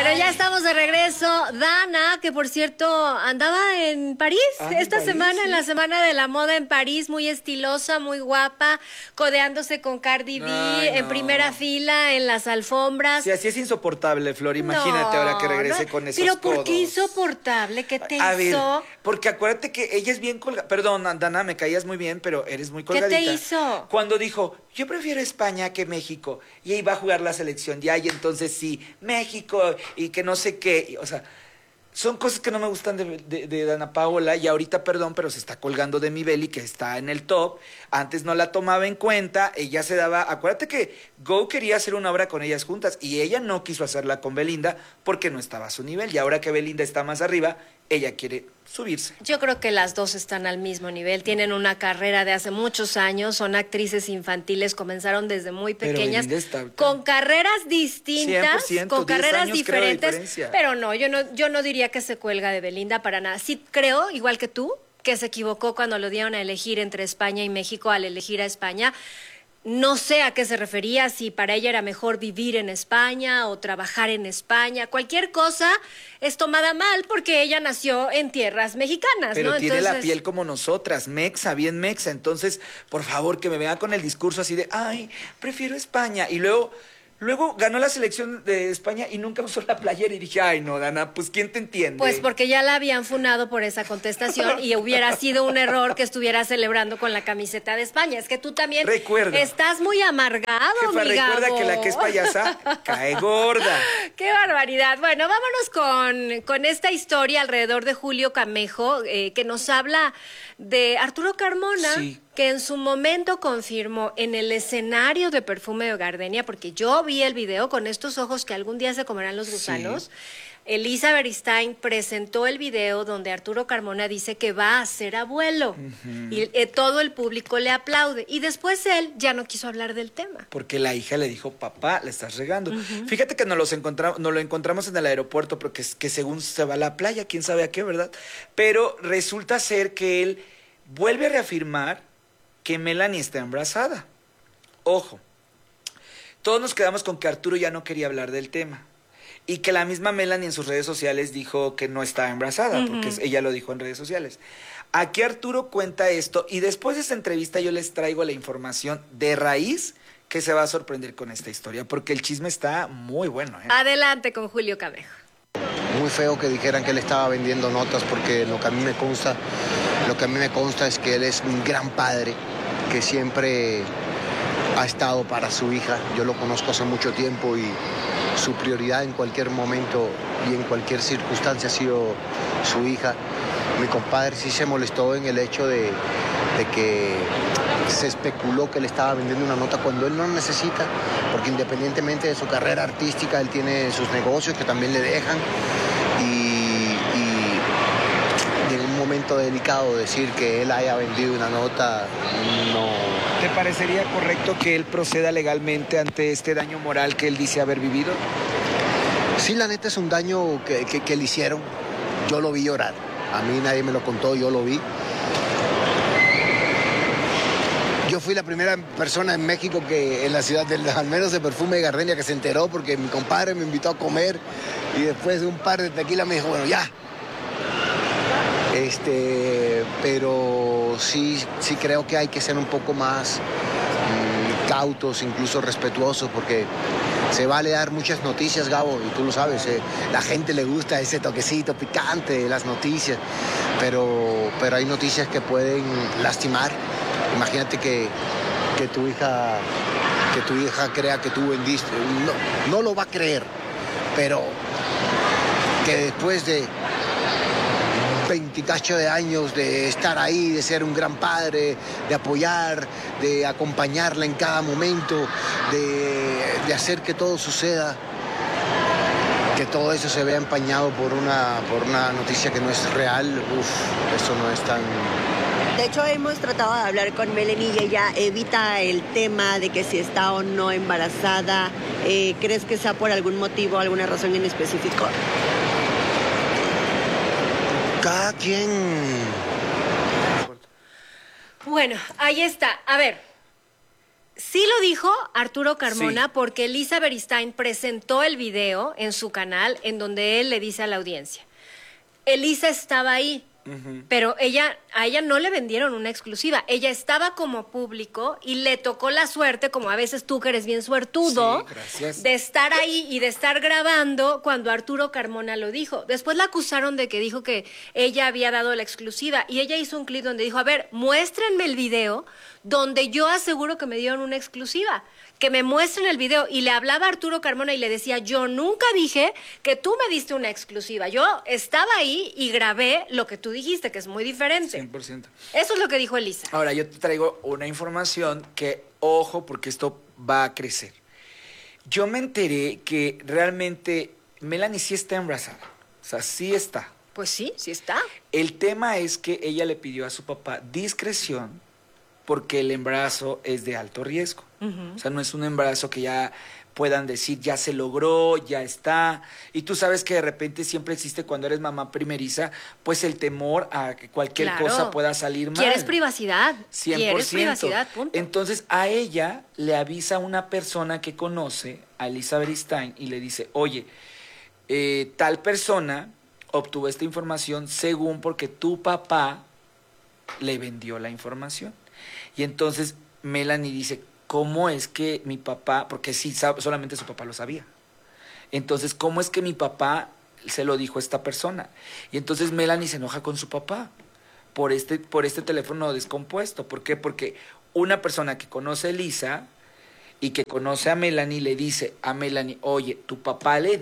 Bueno, ya estamos de regreso. Dana, que por cierto andaba en París esta semana, en la Semana de la Moda en París, muy estilosa, muy guapa, codeándose con Cardi B en primera fila en las alfombras. Sí, así es insoportable, Flor. Imagínate ahora que regrese con esos Pero ¿por qué codos. insoportable? ¿Qué te A ver, hizo? porque acuérdate que ella es bien colgada. Perdón, Dana, me caías muy bien, pero eres muy colgadita. ¿Qué te hizo? Cuando dijo, yo prefiero España que México, y ahí va a jugar la selección, ya, y entonces sí, México, y que no sé qué, o sea, son cosas que no me gustan de Dana Paola, y ahorita, perdón, pero se está colgando de mi Beli, que está en el top. Antes no la tomaba en cuenta, ella se daba, acuérdate que Go quería hacer una obra con ellas juntas, y ella no quiso hacerla con Belinda, porque no estaba a su nivel, y ahora que Belinda está más arriba, ella quiere subirse. Yo creo que las dos están al mismo nivel, tienen una carrera de hace muchos años, son actrices infantiles, comenzaron desde muy pequeñas, con carreras distintas, 100%, con carreras 10 años, diferentes, pero no, yo no diría que se cuelga de Belinda para nada. Sí creo, igual que tú, que se equivocó cuando lo dieron a elegir entre España y México al elegir a España. No sé a qué se refería, si para ella era mejor vivir en España o trabajar en España. Cualquier cosa es tomada mal porque ella nació en tierras mexicanas, pero ¿no? tiene la piel como nosotras, mexa, bien mexa. Entonces, por favor, que me venga con el discurso así de, ay, prefiero España. Y luego ganó la selección de España y nunca usó la playera. Y dije, ay, no, Dana, pues ¿quién te entiende? Pues porque ya la habían funado por esa contestación y hubiera sido un error que estuviera celebrando con la camiseta de España. Es que tú también estás muy amargado, Jefa, mi Gabo. recuerda que la que es payasa cae gorda. ¡Qué barbaridad! Bueno, vámonos con esta historia alrededor de Julio Camejo, que nos habla de Arturo Carmona, que en su momento confirmó en el escenario de Perfume de Gardenia, porque yo vi el video con estos ojos que algún día se comerán los gusanos. Elisa Beristain presentó el video donde Arturo Carmona dice que va a ser abuelo y todo el público le aplaude y después él ya no quiso hablar del tema. Porque la hija le dijo, papá, le estás regando. Fíjate que nos lo encontramos en el aeropuerto porque que según se va a la playa, quién sabe a qué, ¿verdad? Pero resulta ser que él vuelve a reafirmar que Melanie está embarazada. Ojo, todos nos quedamos con que Arturo ya no quería hablar del tema. Y que la misma Melanie en sus redes sociales dijo que no estaba embarazada, porque ella lo dijo en redes sociales. Aquí Arturo cuenta esto y después de esta entrevista yo les traigo la información de raíz que se va a sorprender con esta historia, porque el chisme está muy bueno. Adelante con Julio Camejo. Muy feo que dijeran que él estaba vendiendo notas, porque lo que a mí me consta es que él es un gran padre, que siempre ha estado para su hija. Yo lo conozco hace mucho tiempo y su prioridad en cualquier momento y en cualquier circunstancia ha sido su hija. Mi compadre sí se molestó en el hecho de que se especuló que él estaba vendiendo una nota cuando él no necesita, porque independientemente de su carrera artística, él tiene sus negocios que también le dejan y en un momento delicado decir que él haya vendido una nota, no. ¿Te parecería correcto que él proceda legalmente ante este daño moral que él dice haber vivido? Sí, la neta es un daño que le hicieron. Yo lo vi llorar. A mí nadie me lo contó, yo lo vi. Yo fui la primera persona en México que en la ciudad del al menos de Perfume de Gardenia que se enteró porque mi compadre me invitó a comer y después de un par de tequila me dijo, bueno, ya. Pero sí creo que hay que ser un poco más cautos, incluso respetuosos, porque se vale dar muchas noticias, Gabo, y tú lo sabes, la gente le gusta ese toquecito picante de las noticias, pero hay noticias que pueden lastimar. Imagínate que tu hija crea que tú vendiste, no lo va a creer, pero que después de 28 de años de estar ahí, de ser un gran padre, de apoyar, de acompañarla en cada momento, de hacer que todo suceda, que todo eso se vea empañado por una noticia que no es real, eso no es tan... De hecho, hemos tratado de hablar con Melanie y ella evita el tema de que si está o no embarazada. ¿Crees que sea por algún motivo, alguna razón en específico? Cada quien... Bueno, ahí está. A ver, Sí lo dijo Arturo Carmona Sí. porque Elisa Beristain presentó el video en su canal en donde él le dice a la audiencia. Elisa estaba ahí, pero a ella no le vendieron una exclusiva. Ella estaba como público y le tocó la suerte, como a veces tú que eres bien suertudo, Sí, gracias. de estar ahí y de estar grabando cuando Arturo Carmona lo dijo. Después la acusaron de que dijo que ella había dado la exclusiva y ella hizo un clip donde dijo, a ver, muéstrenme el video donde yo aseguro que me dieron una exclusiva, que me muestren el video. Y le hablaba a Arturo Carmona y le decía, yo nunca dije que tú me diste una exclusiva. Yo estaba ahí y grabé lo que tú dijiste, que es muy diferente. 100%. Eso es lo que dijo Elisa. Ahora, yo te traigo una información que, ojo, porque esto va a crecer. Yo me enteré que realmente Melanie sí está embarazada. O sea, sí está. Pues sí, sí está. El tema es que ella le pidió a su papá discreción porque el embarazo es de alto riesgo. O sea, no es un embarazo que ya puedan decir, ya se logró, ya está. Y tú sabes que de repente siempre existe cuando eres mamá primeriza, pues el temor a que cualquier Claro. cosa pueda salir mal. ¿Quieres privacidad? 100%. ¿Quieres privacidad? Punto. Entonces a ella le avisa una persona que conoce, a Elisa Beristain, y le dice, oye, tal persona obtuvo esta información según porque tu papá le vendió la información. Y entonces Melanie dice, ¿cómo es que mi papá, porque sí, solamente su papá lo sabía. Entonces, ¿cómo es que mi papá se lo dijo a esta persona? Y entonces Melanie se enoja con su papá por este teléfono descompuesto. ¿Por qué? Porque una persona que conoce a Elisa y que conoce a Melanie le dice a Melanie, oye, tu papá le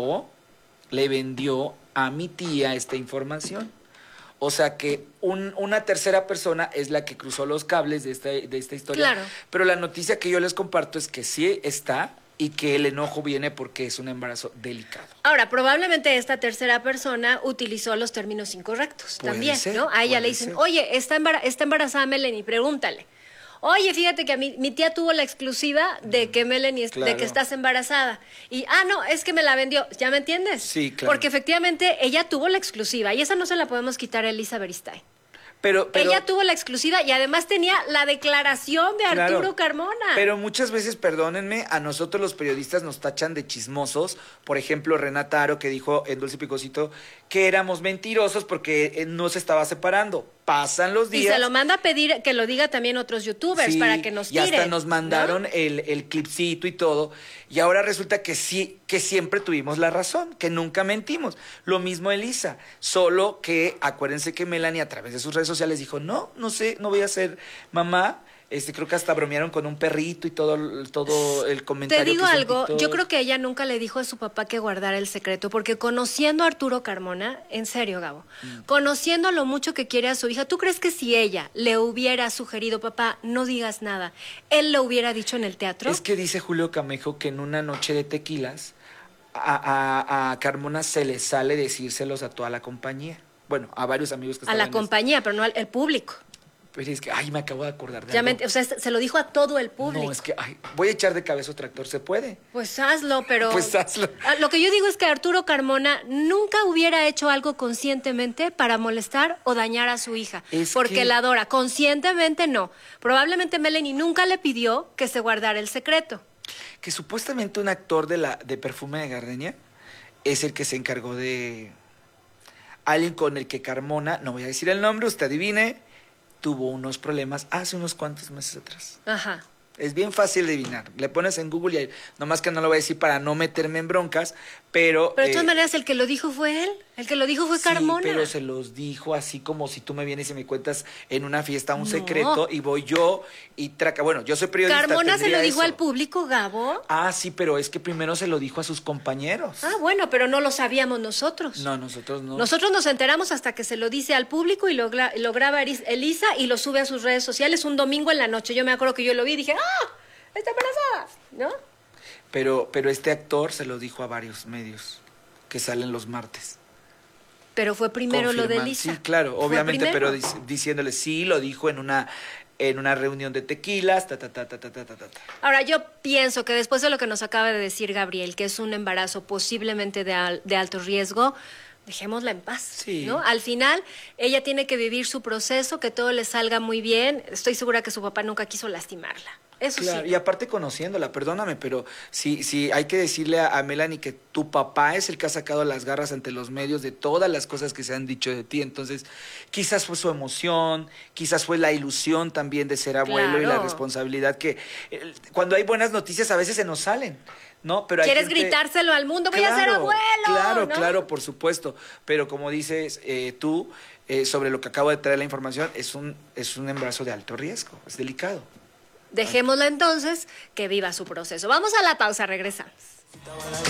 vendió a mi tía esta información. O sea que una tercera persona es la que cruzó los cables de esta historia. Claro. Pero la noticia que yo les comparto es que sí está y que el enojo viene porque es un embarazo delicado. Ahora, probablemente esta tercera persona utilizó los términos incorrectos Puede también, ser, ¿no? A ella le puede dicen, ser. oye, está embarazada Melanie, pregúntale. Oye, fíjate que mi tía tuvo la exclusiva de que Melanie, de Claro. que estás embarazada. Y, no, es que me la vendió. ¿Ya me entiendes? Sí, claro. Porque efectivamente ella tuvo la exclusiva y esa no se la podemos quitar a Elisa Beristain. Pero Ella tuvo la exclusiva y además tenía la declaración de Claro. Arturo Carmona. Pero muchas veces, perdónenme, a nosotros los periodistas nos tachan de chismosos. Por ejemplo, Renata Aro, que dijo en Dulce y Picosito que éramos mentirosos porque no se estaba separando. Pasan los Y días. se lo manda a pedir que lo diga también otros youtubers Sí, para que nos y tiren. hasta nos mandaron ¿no? el clipcito y todo. Y ahora resulta que sí, que siempre tuvimos la razón, que nunca mentimos. Lo mismo Elisa, solo que acuérdense que Melanie a través de sus redes sociales dijo, no sé, no voy a ser mamá. Creo que hasta bromearon con un perrito y todo el comentario. Te digo que hizo en algo, TikTok. yo creo que ella nunca le dijo a su papá que guardara el secreto, porque conociendo a Arturo Carmona, en serio, Gabo, conociendo lo mucho que quiere a su hija, ¿tú crees que si ella le hubiera sugerido, papá, no digas nada, él lo hubiera dicho en el teatro? Es que dice Julio Camejo que en una noche de tequilas a Carmona se le sale decírselos a toda la compañía. Bueno, a varios amigos que a estaban la en compañía, pero no al público. Pero es que, me acabo de acordar de Ya algo. o sea, se lo dijo a todo el público. No, es que, voy a echar de cabeza otro actor, ¿se puede? Pues hazlo, pero... Pues hazlo. Lo que yo digo es que Arturo Carmona nunca hubiera hecho algo conscientemente para molestar o dañar a su hija. Es porque que- la adora. Conscientemente no. Probablemente Melanie nunca le pidió que se guardara el secreto. Que supuestamente un actor de Perfume de Gardenia es el que se encargó de... Alguien con el que Carmona, no voy a decir el nombre, usted adivine, tuvo unos problemas hace unos cuantos meses atrás. Ajá. Es bien fácil de adivinar. Le pones en Google y ahí, nomás que no lo voy a decir para no meterme en broncas, pero... Pero de todas maneras, el que lo dijo fue él. El que lo dijo fue sí, Carmona. pero se los dijo así como si tú me vienes y me cuentas en una fiesta un No. secreto y voy yo y traca. Bueno, yo soy periodista. Carmona se lo tendría dijo eso. al público, Gabo. Sí, pero es que primero se lo dijo a sus compañeros. Bueno, pero no lo sabíamos nosotros. No, nosotros no. Nosotros nos enteramos hasta que se lo dice al público y lo graba Elisa y lo sube a sus redes sociales un domingo en la noche. Yo me acuerdo que yo lo vi y dije, está embarazada, ¿no? Pero este actor se lo dijo a varios medios que salen los martes. Pero fue primero lo de Confirman. Elisa. Sí, claro, Fue obviamente, primero. pero diciéndole sí, lo dijo en una reunión de tequilas, ta. Ahora, yo pienso que después de lo que nos acaba de decir Gabriel, que es un embarazo posiblemente de alto riesgo, dejémosla en paz, Sí. ¿no? Al final, ella tiene que vivir su proceso, que todo le salga muy bien. Estoy segura que su papá nunca quiso lastimarla. Eso Claro, sí. y aparte conociéndola, perdóname, pero sí hay que decirle a Melanie que tu papá es el que ha sacado las garras ante los medios de todas las cosas que se han dicho de ti. Entonces, quizás fue su emoción, quizás fue la ilusión también de ser abuelo y la Claro. responsabilidad que cuando hay buenas noticias a veces se nos salen, ¿no? Pero hay ¿Quieres gente- gritárselo al mundo? ¡Voy a ser abuelo! Claro, ¿no? claro, por supuesto. Pero como dices tú, sobre lo que acabo de traer la información, es un embarazo de alto riesgo, es delicado. Dejémosla entonces que viva su proceso. Vamos a la pausa, regresamos.